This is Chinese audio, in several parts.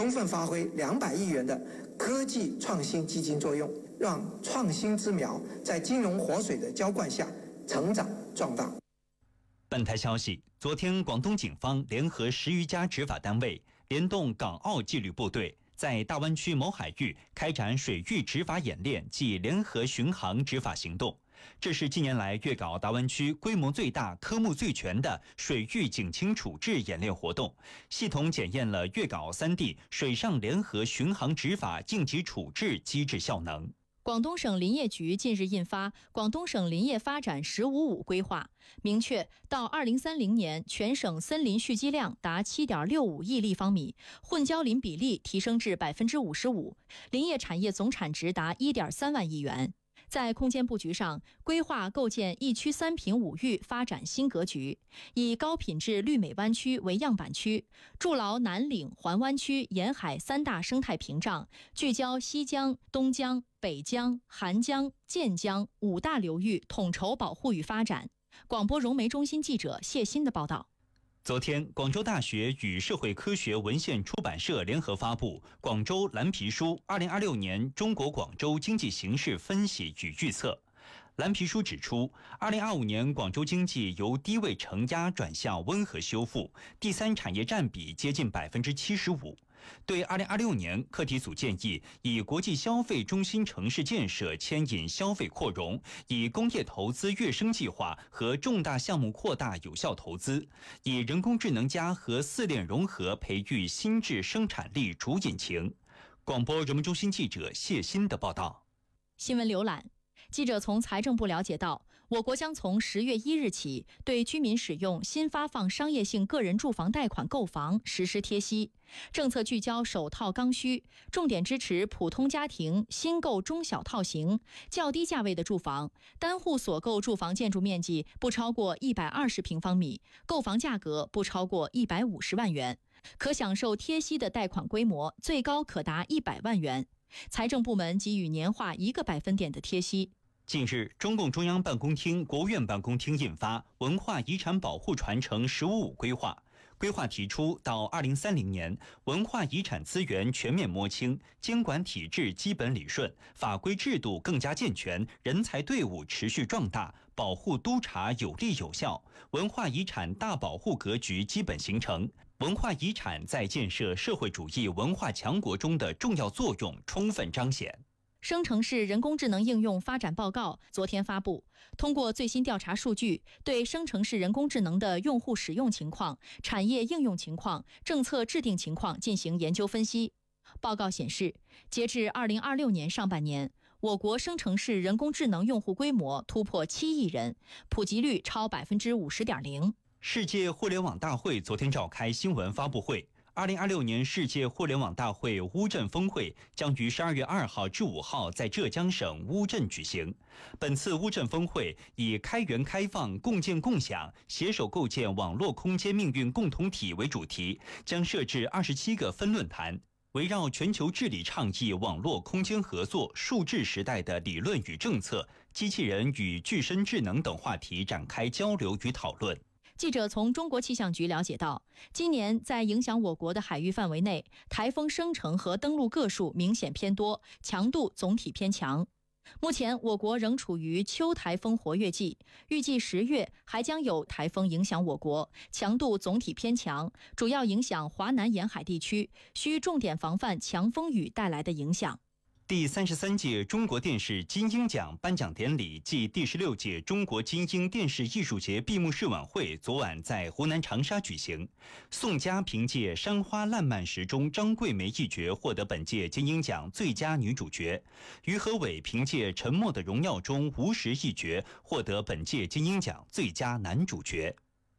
充分发挥200亿元的科技创新基金作用，让创新之苗在金融活水的浇灌下成长壮大。 本台消息，昨天广东警方联合10余家执法单位，联动港澳纪律部队，在大湾区某海域开展水域执法演练暨联合巡航执法行动。这是近年来粤港澳大湾区规模最大、科目最全的水域警情处置演练活动，系统检验了粤港澳3地水上联合巡航执法应急处置机制效能。 广东省林业局近日印发《广东省林业发展“1055”规划》，明确到2030年，全省森林蓄积量达7.65亿立方米，混交林比例提升至55%，林业产业总产值达1.3万亿元。在空间布局上，规划构建1区3品5域发展新格局，以高品质绿美湾区为样板区，筑牢南岭环湾区沿海3大生态屏障，聚焦西江、东江、北江、韩江、建江5大流域统筹保护与发展。广播融媒中心记者谢欣的报道。 昨天，广州大学与社会科学文献出版社联合发布《广州蓝皮书2026年中国广州经济形势分析与预测》。蓝皮书指出，2025年广州经济由低位承压转向温和修复，第三产业占比接近75%。对2026年课题组建议，以国际消费中心城市建设牵引消费扩容，以工业投资跃升计划和重大项目扩大有效投资，以人工智能加和4链融合培育新质生产力主引擎。广播人民中心记者谢欣的报道。 新闻浏览。记者从财政部了解到，我国将从10月1日起对居民使用新发放商业性个人住房贷款购房实施贴息，政策聚焦首套刚需，重点支持普通家庭新购中小套型、较低价位的住房，单户所购住房建筑面积不超过120平方米，购房价格不超过150万元，可享受贴息的贷款规模最高可达100万元。财政部门给予年化1个百分点的贴息。 近日，中共中央办公厅、国务院办公厅印发《文化遗产保护传承“1055”规划》。规划提出，到2030年，文化遗产资源全面摸清，监管体制基本理顺，法规制度更加健全，人才队伍持续壮大，保护督察有力有效，文化遗产大保护格局基本形成。文化遗产在建设社会主义文化强国中的重要作用充分彰显。 生成式人工智能应用发展报告昨天发布，通过最新调查数据，对生成式人工智能的用户使用情况、产业应用情况、政策制定情况进行研究分析。报告显示，截至2026年上半年，我国生成式人工智能用户规模突破7亿人，普及率超50.0%。 世界互联网大会昨天召开新闻发布会。2026年世界互联网大会乌镇峰会将于12月2号至5号在浙江省乌镇举行。本次乌镇峰会以开源开放、共建共享、携手构建网络空间命运共同体为主题，将设置27个分论坛，围绕全球治理倡议、网络空间合作、数字时代的理论与政策、机器人与具身智能等话题展开交流与讨论。 记者从中国气象局了解到，今年在影响我国的海域范围内，台风生成和登陆个数明显偏多，强度总体偏强。目前我国仍处于秋台风活跃季，预计10月还将有台风影响我国，强度总体偏强，主要影响华南沿海地区，需重点防范强风雨带来的影响。 第33届中国电视金鹰奖颁奖典礼暨第16届中国金鹰电视艺术节闭幕式晚会昨晚在湖南长沙举行。宋佳凭借《山花烂漫时》中张桂梅一角获得本届金鹰奖最佳女主角，于和伟凭借《沉默的荣耀》中吴石一角获得本届金鹰奖最佳男主角。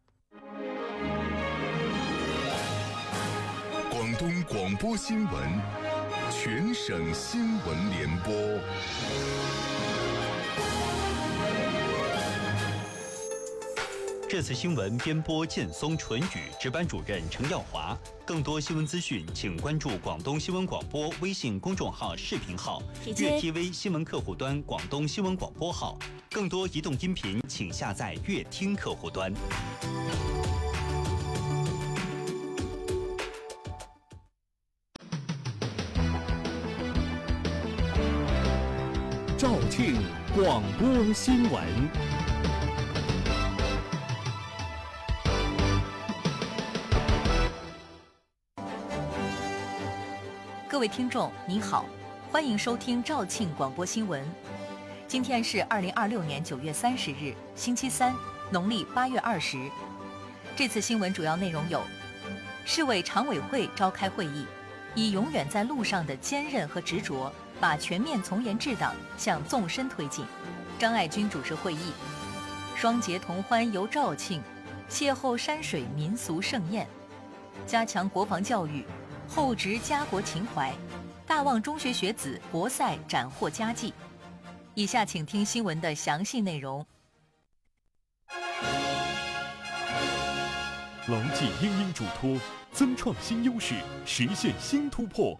广东广播新闻。全省新闻联播。 这次新闻编播建松、淳宇，值班主任程耀华。更多新闻资讯，请关注广东新闻广播微信公众号、视频号、粤 TV 新闻客户端、广东新闻广播号。更多移动音频，请下载粤听客户端。 肇庆广播新闻。 各位听众您好，欢迎收听肇庆广播新闻。今天是2026年9月30日，星期三，农历8月20。这次新闻主要内容有：市委常委会召开会议，以永远在路上的坚韧和执着，把全面从严治党向纵深推进。张爱军主持会议。双节同欢游肇庆，邂逅山水民俗盛宴。加强国防教育，厚植家国情怀。大望中学学子博赛斩获佳绩。以下请听新闻的详细内容。 牢记英英嘱托，增创新优势，实现新突破。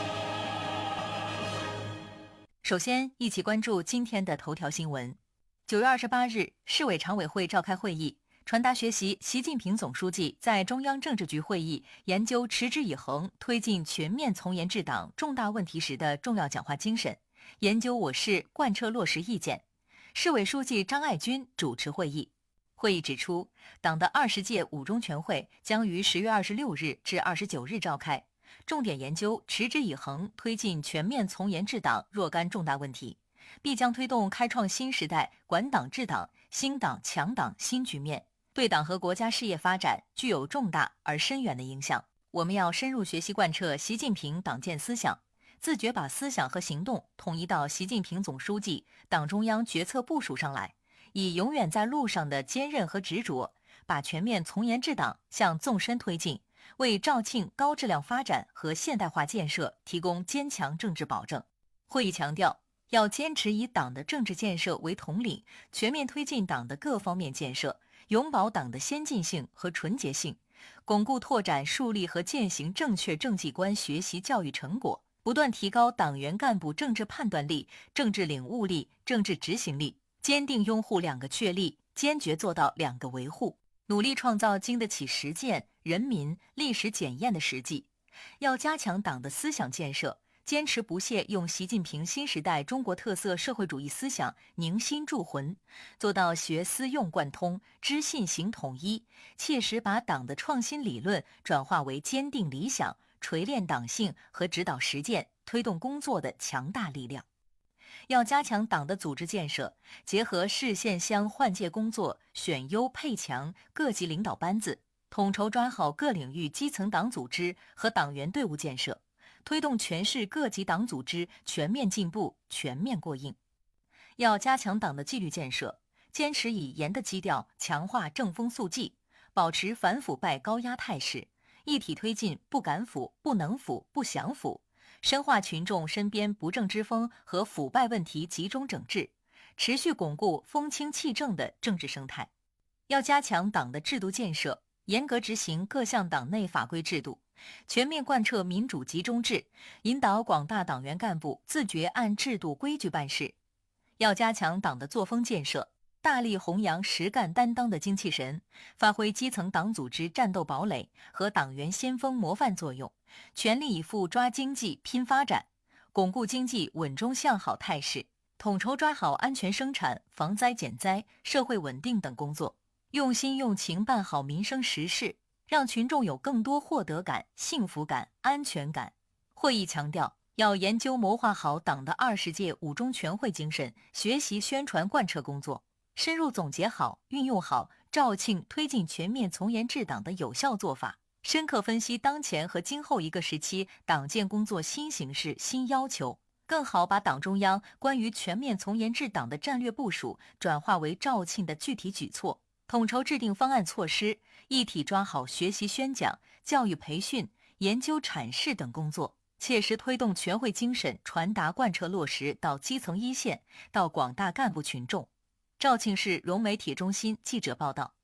首先，一起关注今天的头条新闻。9月28日，市委常委会召开会议，传达学习习近平总书记在中央政治局会议研究持之以恒推进全面从严治党重大问题时的重要讲话精神，研究我市贯彻落实意见。市委书记张爱军主持会议。会议指出，党的20届5中全会将于10月26日至29日召开，重点研究持之以恒推进全面从严治党若干重大问题，必将推动开创新时代管党治党、兴党强党新局面，对党和国家事业发展具有重大而深远的影响。我们要深入学习贯彻习近平党建思想，自觉把思想和行动统一到习近平总书记、党中央决策部署上来，以永远在路上的坚韧和执着，把全面从严治党向纵深推进，为肇庆高质量发展和现代化建设提供坚强政治保证。会议强调，要坚持以党的政治建设为统领，全面推进党的各方面建设，永保党的先进性和纯洁性，巩固拓展树立和践行正确政绩观学习教育成果，不断提高党员干部政治判断力、政治领悟力、政治执行力，坚定拥护2个确立，坚决做到2个维护，努力创造经得起实践、人民、历史检验的实际。要加强党的思想建设，坚持不懈用习近平新时代中国特色社会主义思想凝心铸魂，做到学思用贯通、知信行统一，切实把党的创新理论转化为坚定理想、锤炼党性和指导实践、推动工作的强大力量。要加强党的组织建设，结合市县乡换届工作，选优配强各级领导班子，统筹抓好各领域基层党组织和党员队伍建设，推动全市各级党组织全面进步、全面过硬。要加强党的纪律建设，坚持以严的基调强化正风肃纪，保持反腐败高压态势，一体推进不敢腐、不能腐、不想腐，深化群众身边不正之风和腐败问题集中整治，持续巩固风清气正的政治生态。要加强党的制度建设，严格执行各项党内法规制度，全面贯彻民主集中制，引导广大党员干部自觉按制度规矩办事。要加强党的作风建设，大力弘扬实干担当的精气神，发挥基层党组织战斗堡垒和党员先锋模范作用，全力以赴抓经济拼发展，巩固经济稳中向好态势，统筹抓好安全生产、防灾减灾、社会稳定等工作，用心用情办好民生实事，让群众有更多获得感、幸福感、安全感。会议强调，要研究谋划好党的20届5中全会精神学习宣传贯彻工作，深入总结好、运用好肇庆推进全面从严治党的有效做法，深刻分析当前和今后一个时期党建工作新形势、新要求，更好把党中央关于全面从严治党的战略部署转化为肇庆的具体举措，统筹制定方案措施，一体抓好学习宣讲、教育培训、研究阐释等工作，切实推动全会精神传达贯彻落实到基层一线，到广大干部群众。肇庆市融媒体中心记者报道。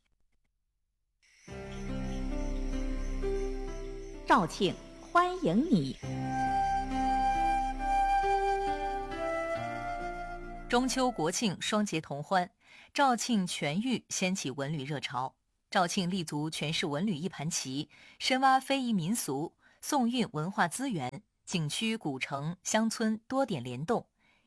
肇庆欢迎你。 中秋国庆双节同欢，肇庆全域掀起文旅热潮。肇庆立足全市文旅一盘棋，深挖非遗民俗，宋韵文化资源，景区、古城、乡村多点联动，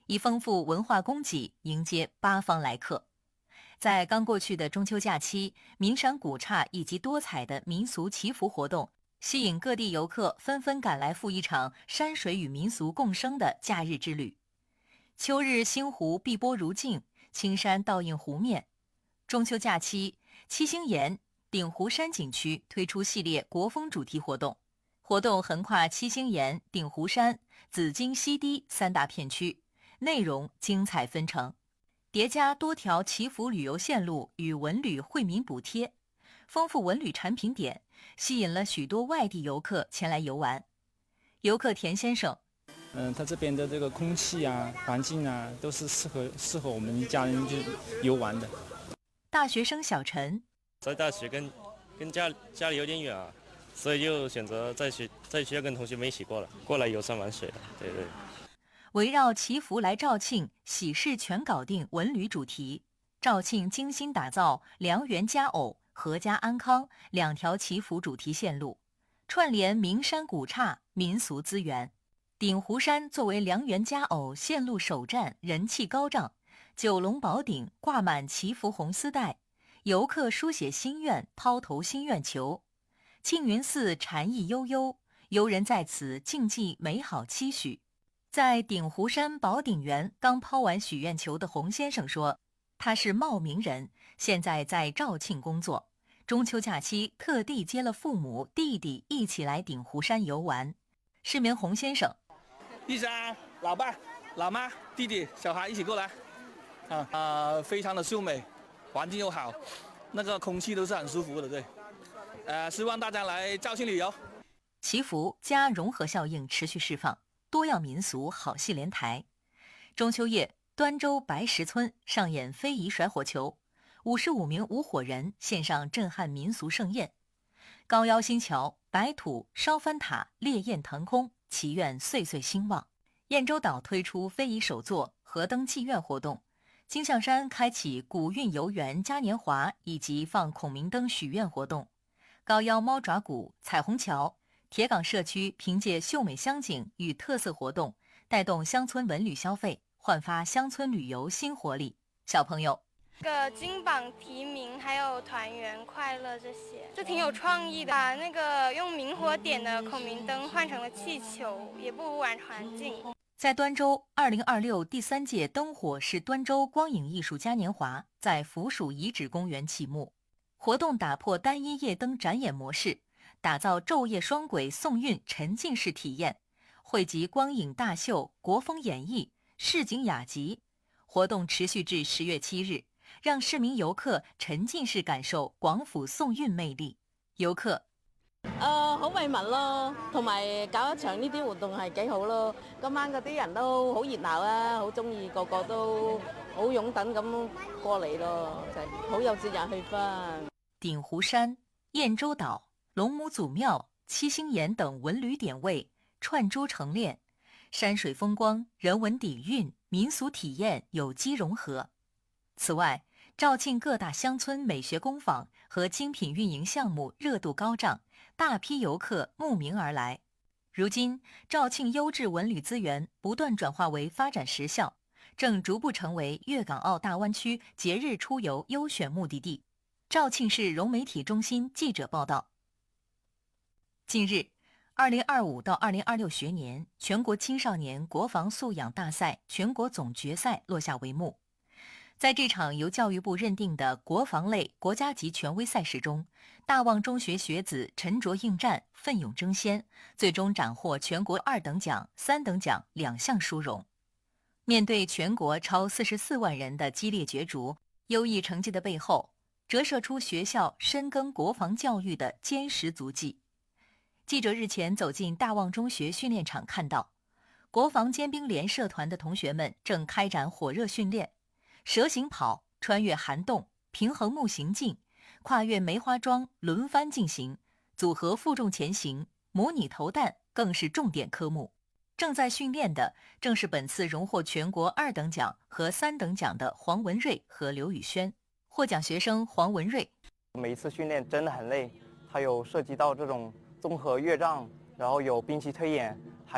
以丰富文化供给迎接八方来客。在刚过去的中秋假期，名山古刹以及多彩的民俗祈福活动，吸引各地游客纷纷赶来赴一场山水与民俗共生的假日之旅。秋日星湖碧波如镜，青山倒映湖面。中秋假期，七星岩鼎湖山景区推出系列国风主题活动，活动横跨七星岩、鼎湖山、紫金西堤三大片区，内容精彩纷呈，叠加多条祈福旅游线路与文旅惠民补贴，丰富文旅产品点，吸引了许多外地游客前来游玩。游客田先生， 它这边的这个空气啊、环境啊，都是适合我们一家人去游玩的。 大学生小陈， 在大学跟家里有点远啊，所以就选择在学校跟同学们一起过来游山玩水的。对。 围绕祈福来肇庆，喜事全搞定文旅主题，肇庆精心打造良缘佳偶、阖家安康2条祈福主题线路，串联名山古刹、民俗资源。鼎湖山作为良缘佳偶线路首站，人气高涨。九龙宝顶挂满祈福红丝带，游客书写心愿，抛投心愿球。庆云寺禅意悠悠，游人在此静寄美好期许。在鼎湖山宝顶园刚抛完许愿球的洪先生说，他是茂名人，现在在肇庆工作，中秋假期特地接了父母、弟弟一起来鼎湖山游玩。市民洪先生， 一家老爸、老妈、弟弟、小孩一起过来，非常的秀美，环境又好，那个空气都是很舒服的，对。希望大家来肇庆旅游。 祈福加融合效应持续释放，多样民俗好戏连台。中秋夜，端州白石村上演非遗甩火球，55名舞火人献上震撼民俗盛宴。高腰新桥、白土、烧翻塔、烈焰腾空，祈愿岁岁兴旺。燕洲岛推出非遗首作河灯祭愿活动，金象山开启古韵游园嘉年华以及放孔明灯许愿活动。高腰猫爪谷、彩虹桥、铁岗社区凭借秀美乡景与特色活动，带动乡村文旅消费，焕发乡村旅游新活力。小朋友， 金榜题名还有团圆快乐这些，这挺有创意的。把那个用明火点的孔明灯换成了气球，也不污染环境。 在端州，2026第3届灯火是端州光影艺术嘉年华在福蜀遗址公园启幕。活动打破单一夜灯展演模式，打造昼夜双轨送运沉浸式体验，汇集光影大秀、国风演绎、市井雅集。活动持续至10月7日，让市民遊客沉浸式感受廣府送運魅力。遊客好慰問咯，同埋搞一場呢啲活動係幾好咯。今晚嗰啲人都好熱鬧啊，好中意，個個都好擁躉咁過嚟咯，就係好有節日氣氛。 鼎湖山、燕洲島、龍母祖廟、七星岩等文旅點位串珠成列，山水風光、人文底蘊、民俗體驗有機融合。此外，肇慶各大鄉村美學工坊和精品運營項目熱度高漲，大批遊客慕名而來。如今，肇慶優質文旅資源不斷轉化為發展實效，正逐步成為粵港澳大灣區節日出遊優選目的地。肇慶市融媒體中心記者報道。近日，2025到2026學年全國青少年國防素養大賽全國總決賽落下帷幕。在這場由教育部認定的國防類國家級權威賽事中，大望中學學子沉着應戰，奮勇爭先，最終斬獲全國2等獎、3等獎2項殊榮。面對全國超44萬人的激烈角逐，優異成績的背後，折射出學校深耕國防教育的堅實足跡。記者日前走進大望中學訓練場，看到國防尖兵連社團的同學們正開展火熱訓練，蛇形跑、穿越涵洞、平衡木行進、跨越梅花樁輪番進行，組合負重前行、模擬投彈更是重點科目。正在訓練的正是本次榮獲全國2等獎和3等獎的黃文瑞和劉宇軒。獲獎學生黃文瑞， 每一次訓練真的很累，它有涉及到這種綜合樂章，然後有兵棋推演，